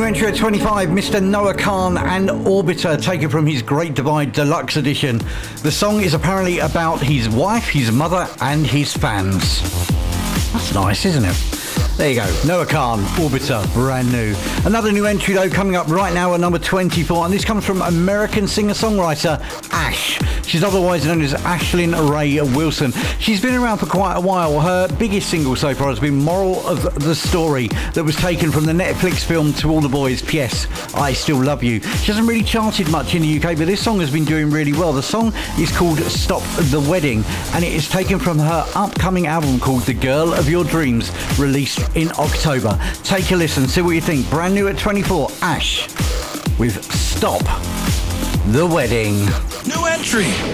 new entry at 25, Mr. Noah Kahan and Orbiter, taken from his Great Divide Deluxe Edition. The song is apparently about his wife, his mother, and his fans. That's nice, isn't it? There you go, Noah Kahan, Orbiter, brand new. Another new entry though coming up right now at number 24, and this comes from American singer-songwriter Ash. She's otherwise known as Ashlyn Ray Wilson. She's been around for quite a while. Her biggest single so far has been Moral of the Story, that was taken from the Netflix film To All the Boys, P.S. I Still Love You. She hasn't really charted much in the UK, but this song has been doing really well. The song is called Stop the Wedding, and it is taken from her upcoming album called The Girl of Your Dreams, released in October. Take a listen, see what you think. Brand new at 24, Ash with Stop the Wedding. New entry.